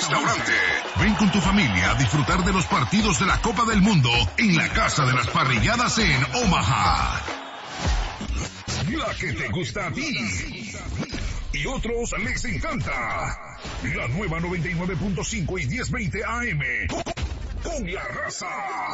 Restaurante. Ven con tu familia a disfrutar de los partidos de la Copa del Mundo en la Casa de las Parrilladas en Omaha. La que te gusta a ti y otros les encanta. La nueva 99.5 y 1020 AM. Con la raza.